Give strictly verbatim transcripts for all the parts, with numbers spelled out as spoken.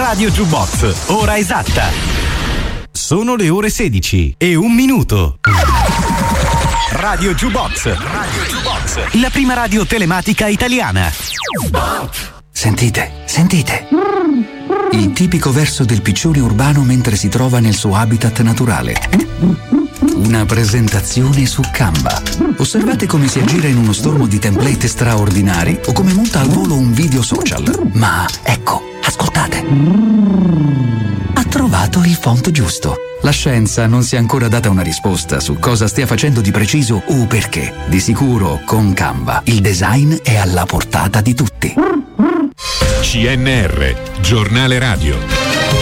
Radio Jukebox, ora esatta. Sono le ore sedici e un minuto. Radio Jukebox, Radio Jukebox, la prima radio telematica italiana. Sentite, sentite. Il tipico verso del piccione urbano mentre si trova nel suo habitat naturale. Una presentazione su Canva. Osservate come si aggira in uno stormo di template straordinari o come monta al volo un video social. Ma ecco, ascoltate. Ha trovato il font giusto. La scienza non si è ancora data una risposta su cosa stia facendo di preciso o perché. Di sicuro, con Canva, il design è alla portata di tutti. C N R, giornale radio.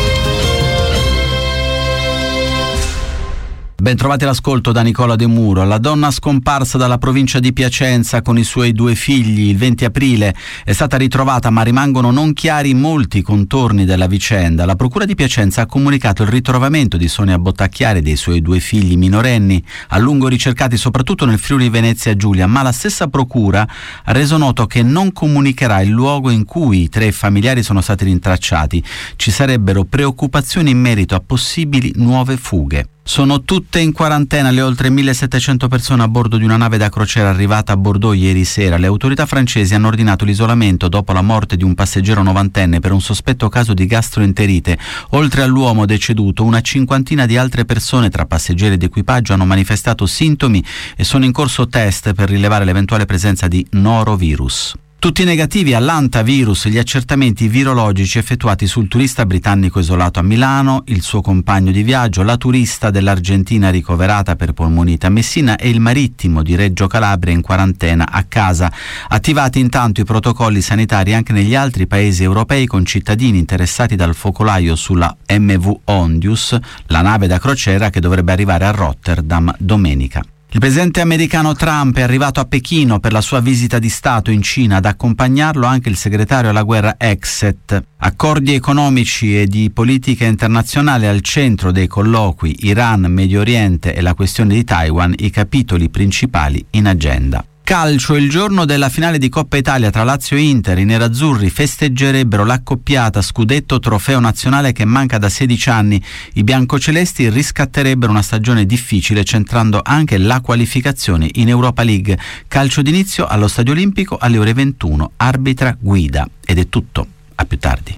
Ben trovati all'ascolto da Nicola De Muro. La donna scomparsa dalla provincia di Piacenza con i suoi due figli il venti aprile è stata ritrovata, ma rimangono non chiari molti contorni della vicenda. La procura di Piacenza ha comunicato il ritrovamento di Sonia Bottacchiari e dei suoi due figli minorenni, a lungo ricercati soprattutto nel Friuli Venezia Giulia, ma la stessa procura ha reso noto che non comunicherà il luogo in cui i tre familiari sono stati rintracciati. Ci sarebbero preoccupazioni in merito a possibili nuove fughe. Sono tutte in quarantena le oltre millesettecento persone a bordo di una nave da crociera arrivata a Bordeaux ieri sera. Le autorità francesi hanno ordinato l'isolamento dopo la morte di un passeggero novantenne per un sospetto caso di gastroenterite. Oltre all'uomo deceduto, una cinquantina di altre persone tra passeggeri ed equipaggio hanno manifestato sintomi e sono in corso test per rilevare l'eventuale presenza di norovirus. Tutti negativi all'antavirus gli accertamenti virologici effettuati sul turista britannico isolato a Milano, il suo compagno di viaggio, la turista dell'Argentina ricoverata per polmonite a Messina e il marittimo di Reggio Calabria in quarantena a casa. Attivati intanto i protocolli sanitari anche negli altri paesi europei con cittadini interessati dal focolaio sulla M V Ondius, la nave da crociera che dovrebbe arrivare a Rotterdam domenica. Il presidente americano Trump è arrivato a Pechino per la sua visita di Stato in Cina, ad accompagnarlo anche il segretario alla guerra Exet. Accordi economici e di politica internazionale al centro dei colloqui, Iran, Medio Oriente e la questione di Taiwan, i capitoli principali in agenda. Calcio, il giorno della finale di Coppa Italia tra Lazio e Inter, i nerazzurri festeggerebbero l'accoppiata scudetto trofeo nazionale che manca da sedici anni. I biancocelesti riscatterebbero una stagione difficile centrando anche la qualificazione in Europa League. Calcio d'inizio allo Stadio Olimpico alle ore ventuno, arbitra Guida. Ed è tutto, a più tardi.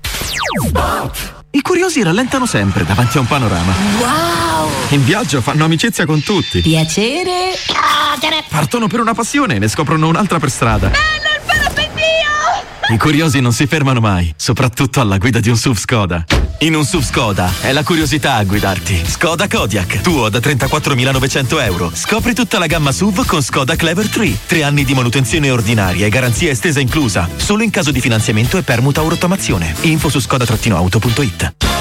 I curiosi rallentano sempre davanti a un panorama. Wow! In viaggio fanno amicizia con tutti. Piacere. Partono per una passione e ne scoprono un'altra per strada. Bello il parapendio! I curiosi non si fermano mai, soprattutto alla guida di un S U V Skoda. In un S U V Skoda è la curiosità a guidarti. Skoda Kodiaq, tuo da trentaquattromilanovecento euro. Scopri tutta la gamma S U V con Skoda Clever tre. Tre anni di manutenzione ordinaria e garanzia estesa inclusa. Solo in caso di finanziamento e permuta o rottamazione. Info su skoda auto punto it.